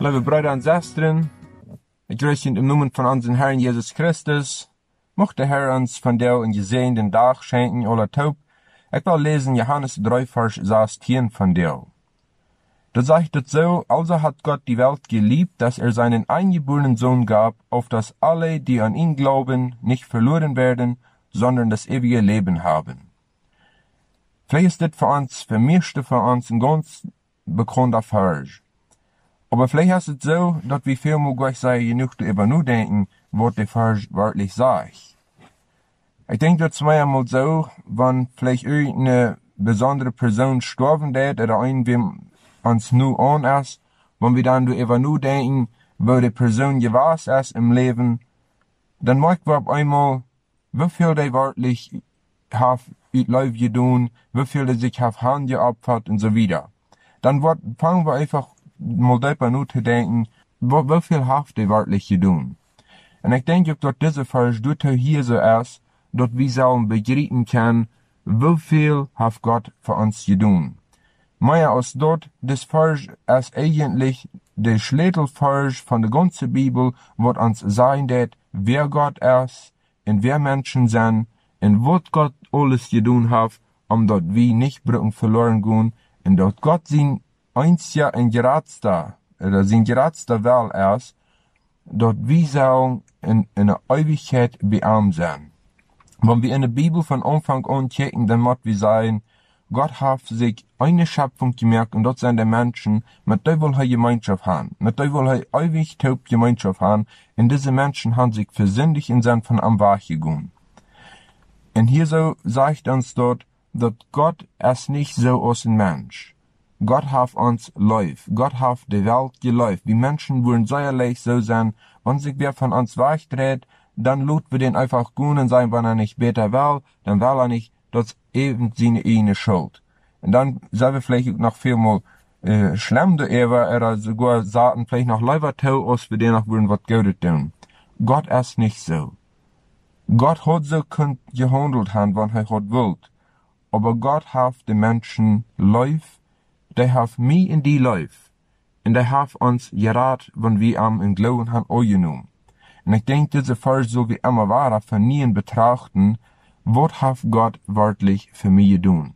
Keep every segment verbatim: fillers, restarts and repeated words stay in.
Lieve Brüder und Schwestern, ich grüße in dem Namen von unserem Herrn Jesus Christus. Mocht der Herr uns von der und gesehenen Tag schenken oder taub. Ich will lesen Johannes drei, Vers sechzehn von der. Da sagt es so, also hat Gott die Welt geliebt, dass er seinen eingeborenen Sohn gab, auf dass alle, die an ihn glauben, nicht verloren werden, sondern das ewige Leben haben. Vielleicht ist das für uns, für meiste von uns, ein ganz bekannter Vers. Aber vielleicht ist es so, dass wir viel mal gleich sagen, genug darüber nur denken, was der Vers wörtlich sagt. Ich denke, das war einmal so, wenn vielleicht irgendeine besondere Person sterben wird, oder irgendwem uns nur an ist, wenn wir dann darüber nur denken, wo die Person gewesen ist im Leben, dann merken wir auf einmal, wie viel die wörtlich hat ihr Leben getan, wie viel die sich auf Hand geopfert und so weiter. Dann wird, fangen wir einfach mal darüber nur zu denken, wie, wie viel hat die wörtlich getan. Und ich denke, dass dieser Vers dort hier so ist, dass wir sollen begreifen können, wie viel hat Gott für uns getan. Mehr als dort, das Vers ist eigentlich der Schlüsselvers von der ganzen Bibel, was uns sagen wird, wer Gott ist, und wer Menschen sind, und was Gott alles getan hat, um dort wir nicht brücken verloren gehen, und dort Gott sein einziger und geradster, oder sein geradster Will ist, dort wir sollen in, in der Ewigkeit bei ihm sein. Wenn wir in der Bibel von Anfang an checken, dann muss wir sagen, Gott hat sich eine Schöpfung gemerkt, und dort sind die Menschen, mit der will er Gemeinschaft haben, mit der will er ewig taub Gemeinschaft haben, und diese Menschen haben sich versündigt und sind von am Weg gegangen. Und hier so sagt uns dort, dass Gott ist nicht so als ein Mensch. Gott hat uns lieb. Gott hat die Welt geliebt. Die Menschen wollen säuerlich so sein, wenn sich wer von uns wegdreht, dann lut wir den einfach gehen und sagen, wenn er nicht besser will, dann will er nicht, das ist eben seine eigene Schuld. Und dann sagen wir vielleicht noch vielmal, äh, schlimm da ever, oder sogar sagen vielleicht noch lieber tau, als wir den noch wollen, was Gutes tun. Gott ist nicht so. Gott hat so könnt gehandelt haben, wenn er hat wollt. Aber Gott hat die Menschen lieb, die hat mich in die lieb. Und die hat uns gerat, wenn wir am in Glauben haben angenommen. Und ich denke, diese Vers soll wie immer weiter von nie betrachten, was hat Gott wörtlich für mich getan.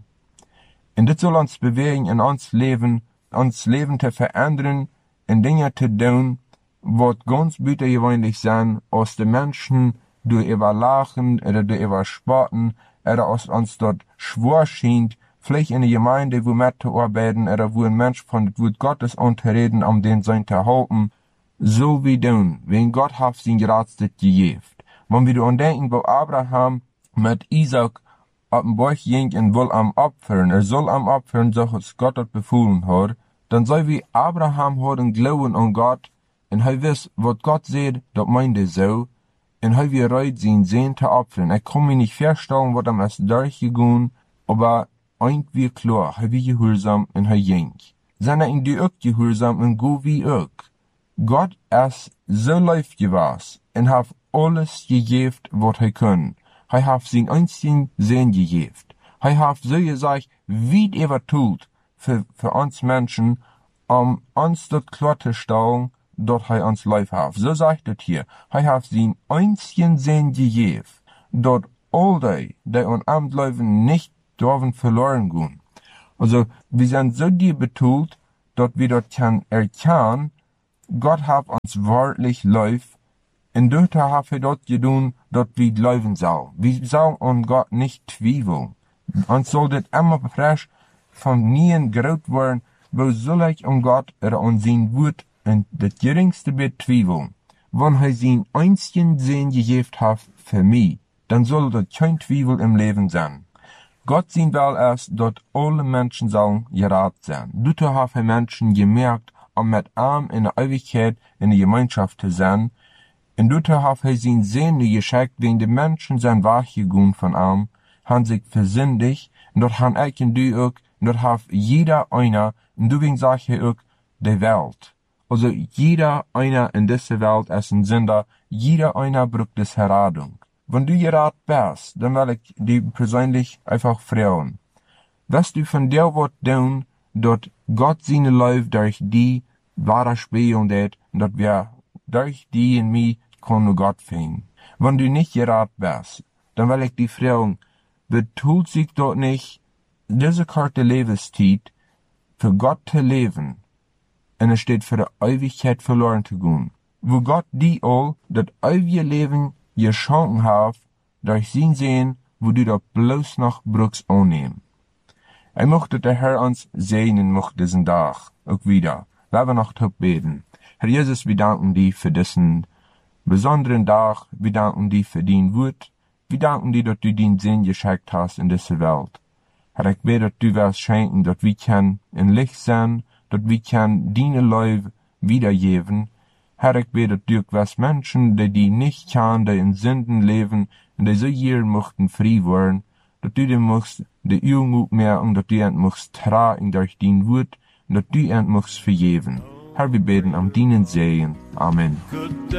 Und das soll uns bewegen, in uns Leben, uns Leben zu verändern, in Dinge zu tun, was ganz bütergewöhnlich sind, aus den Menschen durch über Lachen oder durch über Spotten, oder aus uns dort schwor scheint, vielleicht in der Gemeinde, wo wir zu arbeiten, oder wo ein Mensch von dem Wort Gottes unterreden, um den sein zu halten, so wie tun, wenn Gott hat sein Geradste gegeben. Wenn wir daran denken, wo Abraham mit Isaac auf den Berg ging und will am Opfern, er soll am Opfern, so als Gott das befohlen hat, dann soll wie Abraham hat einen Glauben an Gott, und er weiß, was Gott sieht, das meint er so, und er wird bereit sein, Sehen zu opfern. Ich kann mir nicht vorstellen, was ihm ist durchgegangen, aber irgendwie klar, er wird gehorsam und er ging. Sind er in die auch gehorsam und go wie auch. Gott ist so lieb gewesen und hat alles gegeben, was er kann. Er hat sein einzigen Sehen gegeben. Er hat so gesagt, wie er tut für, für uns Menschen, um uns das klarzustellen, dass er uns lieb hat. So sagt es hier. Er hat sein einzigen Sehen gegeben, dass all die, die an ihm leben, nicht dürfen verloren gehen. Also, wir sind so die betont, dass wir dort kann erkennen, Gott hat uns wörtlich lieb, und dort hat er dort getan, dass wir leben sollen. Wir sollen an Gott nicht zweifeln. Uns soll das immer frisch von nie geraubt werden, wo soll ich an Gott oder an sein Wort und das geringste bezweifeln. Wenn er sein einzigen Sehen gegeben hat für mich, dann soll das kein Zweifel im Leben sein. Gott sein Will ist, dass alle Menschen sollen gerat sein. Dort hat er Menschen gemerkt, um mit ihm in der Ewigkeit in der Gemeinschaft zu sein. Und dort hat er sein Sehen geschickt, wenn die Menschen sind weggegangen von ihm, haben sich versündigt, und dort haben ich und du auch, und dort hat jeder einer, und deswegen sage ich auch, die Welt. Also jeder einer in dieser Welt ist ein Sünder, jeder einer braucht das Erradung. Wenn du gerat bist, dann will ich dich persönlich einfach fragen. Wirst du von der Wort tun, dass Gott seine Liebe durch die wahre Spiel dat, dat wir durch die in mij kunnen Gott finden. Wenn du nicht gerad wärst, dann will ich die fragen, betult sich dort nicht diese korte Lebenszeit für Gott zu leben, und es steht für die Ewigkeit verloren zu gehen. Wo Gott die all das ewige Leben geschenkt hat, durch sein Sehen, wo du das bloß noch brauchst annehmen. Ich möchte der Herr uns segnen möchte diesen Tag, auch wieder. Wir noch beten. Herr Jesus, wir danken dir für diesen besonderen Tag, wir danken dir für dein Wort, wir danken dir, dass du den Sinn geschenkt hast in dieser Welt. Herr, ich bete, dass du wirst schenken, dass wir können in Licht sein, dass wir können deine Leuwe wiedergeben. Herr, ich bete, dass du wirst Menschen, die die nicht kennen, die in Sünden leben, und die so hier möchten frei werden, dass du dem musst, die Augen merken, dass du end musst tragen durch dein Wort, und dass du end musst vergeben. Herr, wir beten am deinen Segen. Amen.